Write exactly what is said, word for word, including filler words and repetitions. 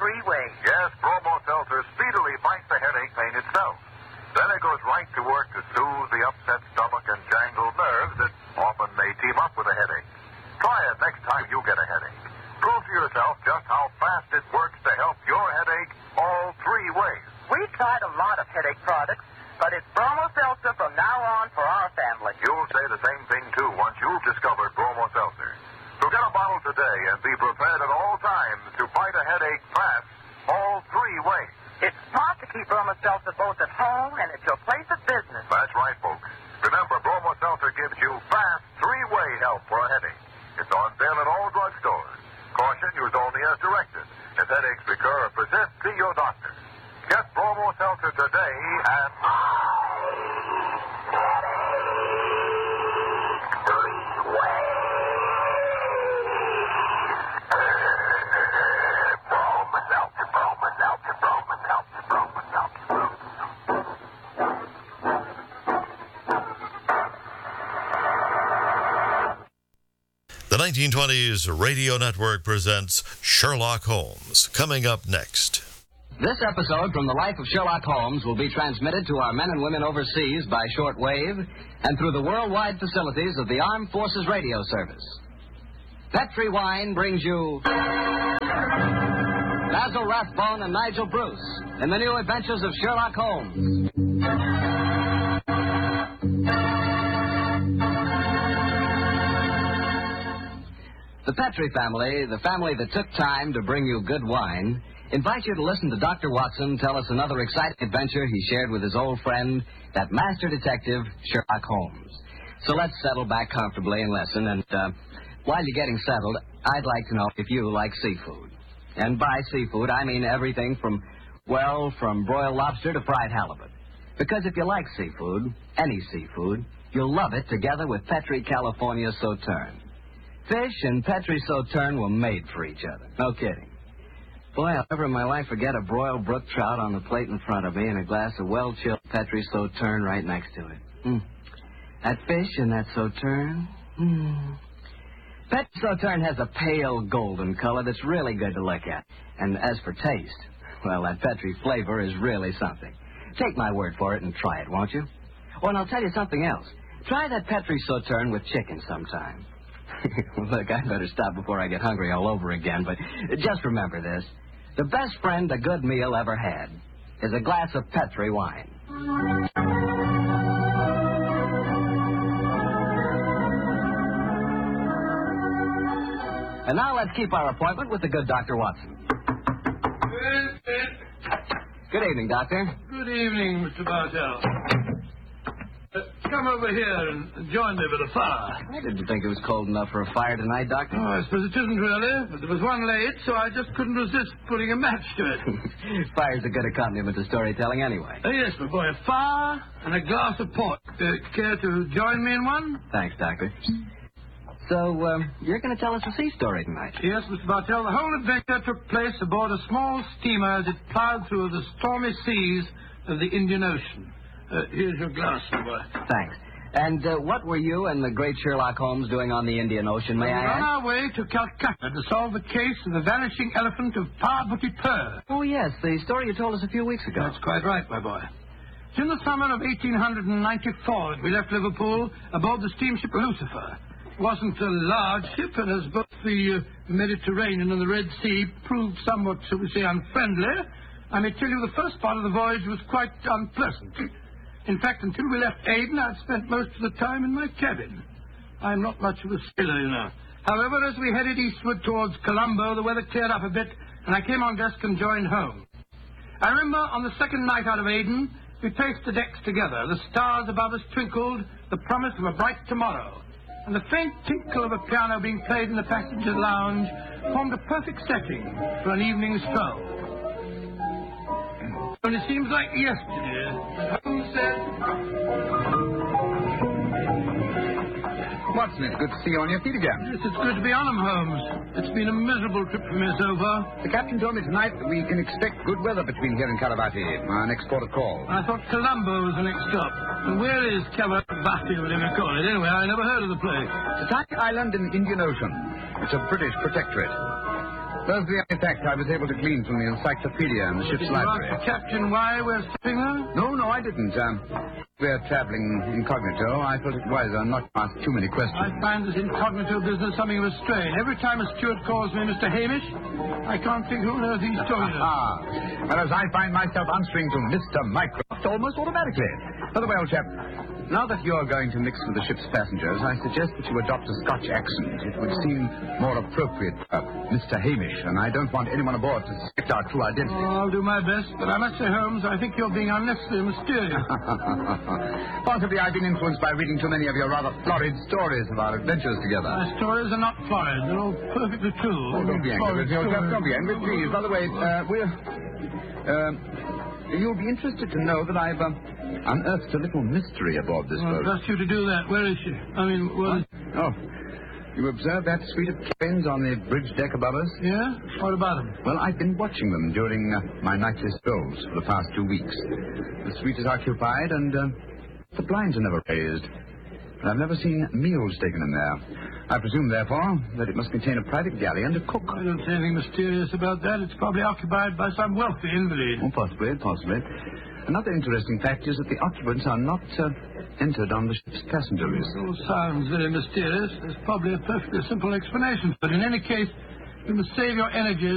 three ways. Yes, Bromo Seltzer speedily fights the headache pain itself. Then it goes right to work to soothe the upset stomach and jangled nerves that often may team up with a headache. Try it next time you get a headache. Prove to yourself just how fast it works to help your headache all three ways. We tried a lot of headache products, but it's Bromo Seltzer from now on for our family. You'll say the same thing, too, once you've discovered Bromo Seltzer. So get a bottle today and be prepared at all times to fight a headache fast all three ways. It's smart to keep Bromo Seltzer both at home and at your place of business. That's right, folks. Remember, Bromo Seltzer gives you fast three-way help for a headache. It's on sale at all drugstores. Caution, used only as directed. If headaches recur or persist, see your doctor. Get Bromo Seltzer today and... The nineteen twenties Radio Network presents Sherlock Holmes, coming up next. This episode from the life of Sherlock Holmes will be transmitted to our men and women overseas by shortwave and through the worldwide facilities of the Armed Forces Radio Service. Petri Wine brings you Basil Rathbone and Nigel Bruce in the new adventures of Sherlock Holmes. The Petri family, the family that took time to bring you good wine, invite you to listen to Doctor Watson tell us another exciting adventure he shared with his old friend, that master detective, Sherlock Holmes. So let's settle back comfortably and listen, and uh, while you're getting settled, I'd like to know if you like seafood. And by seafood, I mean everything from, well, from broiled lobster to fried halibut. Because if you like seafood, any seafood, you'll love it together with Petri California Sauterne. Fish and Petri Sauterne were made for each other. No kidding. Boy, I'll never in my life forget a broiled brook trout on the plate in front of me and a glass of well-chilled Petri Sauterne right next to it. Mm. That fish and that Sauterne. Mm. Petri Sauterne has a pale golden color that's really good to look at. And as for taste, well, that Petri flavor is really something. Take my word for it and try it, won't you? Oh, and I'll tell you something else. Try that Petri Sauterne with chicken sometime. Look, I better stop before I get hungry all over again, but just remember this. The best friend a good meal ever had is a glass of Petri wine. And now let's keep our appointment with the good Doctor Watson. Good evening, Doctor. Good evening, Mister Bartell. Uh, come over here and join me by the fire. I didn't think it was cold enough for a fire tonight, Doctor. Oh, I suppose it isn't really, but there was one late, so I just couldn't resist putting a match to it. Fire's a good accompaniment to storytelling anyway. Uh, yes, my boy, a fire and a glass of port. Uh, care to join me in one? Thanks, Doctor. So, um, you're going to tell us a sea story tonight? Yes, Mister Bartell. The whole adventure took place aboard a small steamer as it plowed through the stormy seas of the Indian Ocean. Uh, here's your glass, my boy. Thanks. And uh, what were you and the great Sherlock Holmes doing on the Indian Ocean, may we I were on ask? our way to Calcutta to solve the case of the vanishing elephant of Parbhuti-Pur. Oh, yes, the story you told us a few weeks ago. That's quite right, my boy. It's in the summer of eighteen ninety-four that we left Liverpool aboard the steamship Lucifer. It wasn't a large ship, and as both the uh, Mediterranean and the Red Sea proved somewhat, shall we say, unfriendly, I may tell you the first part of the voyage was quite unpleasant. In fact, until we left Aden, I'd spent most of the time in my cabin. I'm not much of a sailor, you know. However, as we headed eastward towards Colombo, the weather cleared up a bit, and I came on deck and joined home. I remember on the second night out of Aden, we paced the decks together. The stars above us twinkled, the promise of a bright tomorrow. And the faint tinkle of a piano being played in the passenger's lounge formed a perfect setting for an evening stroll. And it seems like yesterday, Holmes said... Watson, it's good to see you on your feet again. Yes, it's good to be on 'em, Holmes. It's been a miserable trip for me so far. The captain told me tonight that we can expect good weather between here and Kalavati, our next port of call. I thought Colombo was the next stop. And where is Kalavati, whatever you call it? Anyway, I never heard of the place. It's a tiny island in the Indian Ocean. It's a British protectorate. Those are the only facts I was able to glean from the encyclopedia in the ship's Did you library. ask the captain why we're sitting there? No, no, I didn't. Um, we're traveling incognito. I thought it wiser not to ask too many questions. I find this incognito business something of a strain. Every time a steward calls me Mister Hamish, I can't think who on earth he's talking to. Ah, whereas I find myself answering to Mister Mycroft almost automatically. By the way, old chap, now that you're going to mix with the ship's passengers, I suggest that you adopt a Scotch accent. It would seem more appropriate for Mister Hamish, and I don't want anyone aboard to suspect our true identity. Oh, I'll do my best, but I must say, Holmes, I think you're being unnecessarily mysterious. Possibly I've been influenced by reading too many of your rather florid stories of our adventures together. My stories are not florid. They're all perfectly true. Oh, don't be angry with me, old chap. Don't be angry, please. By the way, uh, we're... Uh, you'll be interested to know that I've uh, unearthed a little mystery aboard this Well, boat. trust you to do that. Where is she? I mean, well... Oh, you observe that suite of cabins on the bridge deck above us? Yeah? What about them? Well, I've been watching them during uh, my nightly strolls for the past two weeks. The suite is occupied and uh, the blinds are never raised. And I've never seen meals taken in there. I presume, therefore, that it must contain a private galley and a cook. I don't see anything mysterious about that. It's probably occupied by some wealthy invalid. Oh, possibly, possibly. Another interesting fact is that the occupants are not uh, entered on the ship's passenger list. It all sounds very mysterious. There's probably a perfectly simple explanation. But in any case, we must save your energy